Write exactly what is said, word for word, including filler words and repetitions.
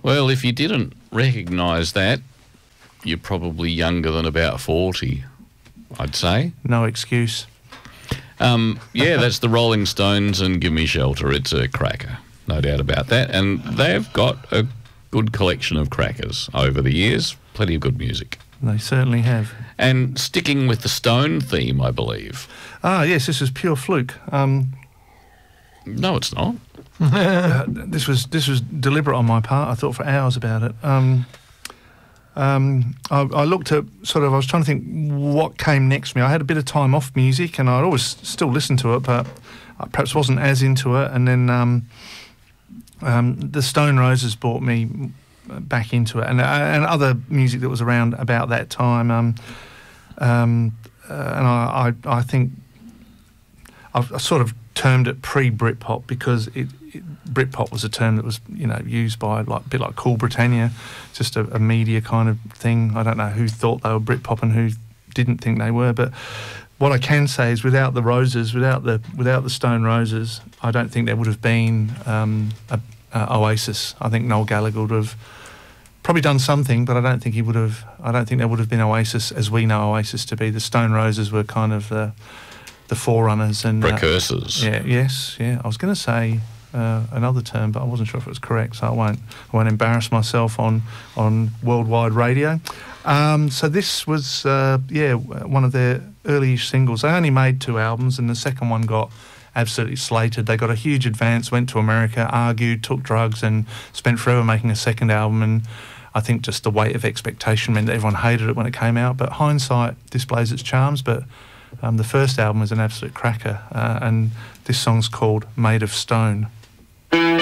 Well, if you didn't recognise that, you're probably younger than about forty, I'd say. No excuse. Um, yeah, that's the Rolling Stones and Give Me Shelter. It's a cracker, no doubt about that. And they've got a good collection of crackers over the years. Plenty of good music. They certainly have. And sticking with the Stone theme, I believe. Ah, yes, this was pure fluke. Um, no, it's not. uh, this was this was deliberate on my part. I thought for hours about it. Um, um, I, I looked at sort of. I was trying to think what came next for me. I had a bit of time off music, and I'd always still listen to it, but I perhaps wasn't as into it. And then um, um, the Stone Roses brought me back into it, and uh, and other music that was around about that time. Um, um, uh, and I, I I think I've I sort of termed it pre-Britpop because it, it Britpop was a term that was, you know, used by like a bit like Cool Britannia, just a, a media kind of thing. I don't know who thought they were Britpop and who didn't think they were, but what I can say is without the Roses, without the without the Stone Roses, I don't think there would have been um, a, a Oasis. I think Noel Gallagher would have probably done something, but I don't think he would have. I don't think there would have been Oasis as we know Oasis to be. The Stone Roses were kind of the the forerunners and precursors. Uh, yeah, yes, yeah. I was going to say uh, another term, but I wasn't sure if it was correct, so I won't. I won't embarrass myself on on worldwide radio. Um, so this was, uh, yeah, one of their early singles. They only made two albums, and the second one got absolutely slated. They got a huge advance, went to America, argued, took drugs, and spent forever making a second album. And I think just the weight of expectation meant that everyone hated it when it came out. But hindsight displays its charms. But um, the first album was an absolute cracker, uh, and this song's called Made of Stone.